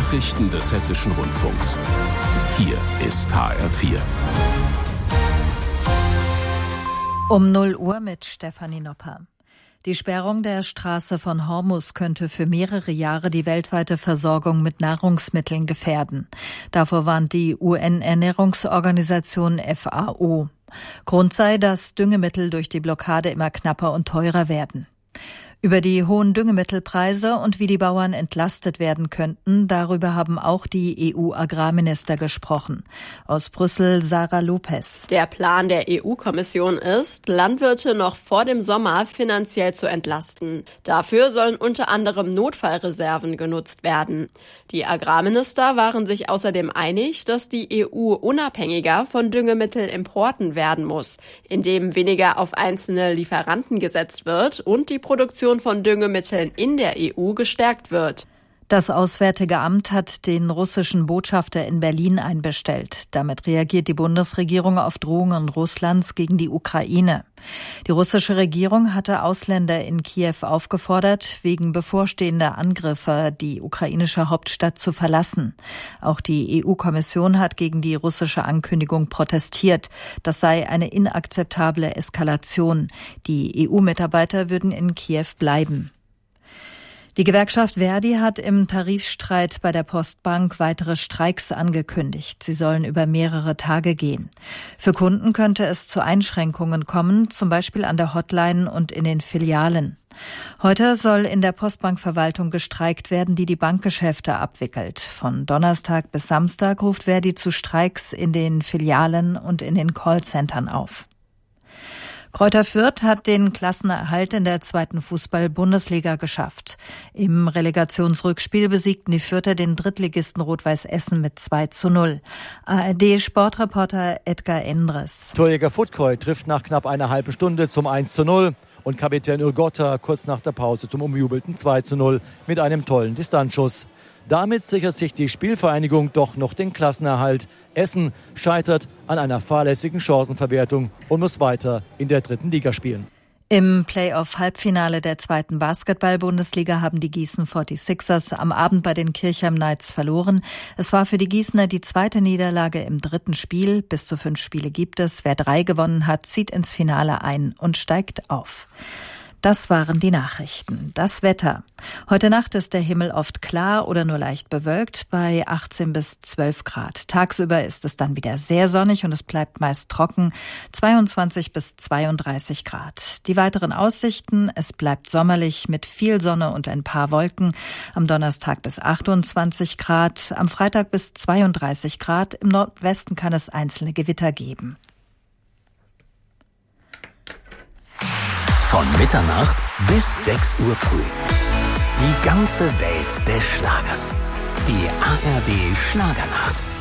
Nachrichten des Hessischen Rundfunks. Hier ist HR4. Um 0 Uhr mit Stefanie Nopper. Die Sperrung der Straße von Hormuz könnte für mehrere Jahre die weltweite Versorgung mit Nahrungsmitteln gefährden. Davor warnt die UN-Ernährungsorganisation FAO. Grund sei, dass Düngemittel durch die Blockade immer knapper und teurer werden. Über die hohen Düngemittelpreise und wie die Bauern entlastet werden könnten, darüber haben auch die EU-Agrarminister gesprochen. Aus Brüssel Sarah Lopez. Der Plan der EU-Kommission ist, Landwirte noch vor dem Sommer finanziell zu entlasten. Dafür sollen unter anderem Notfallreserven genutzt werden. Die Agrarminister waren sich außerdem einig, dass die EU unabhängiger von Düngemittelimporten werden muss, indem weniger auf einzelne Lieferanten gesetzt wird und die Produktion von Düngemitteln in der EU gestärkt wird. Das Auswärtige Amt hat den russischen Botschafter in Berlin einbestellt. Damit reagiert die Bundesregierung auf Drohungen Russlands gegen die Ukraine. Die russische Regierung hatte Ausländer in Kiew aufgefordert, wegen bevorstehender Angriffe die ukrainische Hauptstadt zu verlassen. Auch die EU-Kommission hat gegen die russische Ankündigung protestiert. Das sei eine inakzeptable Eskalation. Die EU-Mitarbeiter würden in Kiew bleiben. Die Gewerkschaft ver.di hat im Tarifstreit bei der Postbank weitere Streiks angekündigt. Sie sollen über mehrere Tage gehen. Für Kunden könnte es zu Einschränkungen kommen, zum Beispiel an der Hotline und in den Filialen. Heute soll in der Postbankverwaltung gestreikt werden, die die Bankgeschäfte abwickelt. Von Donnerstag bis Samstag ruft ver.di zu Streiks in den Filialen und in den Callcentern auf. Greuther Fürth hat den Klassenerhalt in der 2. Fußball-Bundesliga geschafft. Im Relegationsrückspiel besiegten die Fürther den Drittligisten Rot-Weiß Essen mit 2:0. ARD-Sportreporter Edgar Endres. Torjäger Futkoy trifft nach knapp einer halben Stunde zum 1:0 und Kapitän Urgotta kurz nach der Pause zum umjubelten 2:0 mit einem tollen Distanzschuss. Damit sichert sich die Spielvereinigung doch noch den Klassenerhalt. Essen scheitert an einer fahrlässigen Chancenverwertung und muss weiter in der 3. Liga spielen. Im Playoff-Halbfinale der 2. Basketball-Bundesliga haben die Gießen 46ers am Abend bei den Kirchheim Knights verloren. Es war für die Gießener die 2. Niederlage im 3. Spiel. Bis zu 5 Spiele gibt es. Wer 3 gewonnen hat, zieht ins Finale ein und steigt auf. Das waren die Nachrichten. Das Wetter. Heute Nacht ist der Himmel oft klar oder nur leicht bewölkt bei 18 bis 12 Grad. Tagsüber ist es dann wieder sehr sonnig und es bleibt meist trocken, 22 bis 32 Grad. Die weiteren Aussichten: Es bleibt sommerlich mit viel Sonne und ein paar Wolken. Am Donnerstag bis 28 Grad, am Freitag bis 32 Grad. Im Nordwesten kann es einzelne Gewitter geben. Von Mitternacht bis 6 Uhr früh. Die ganze Welt des Schlagers. Die ARD Schlagernacht.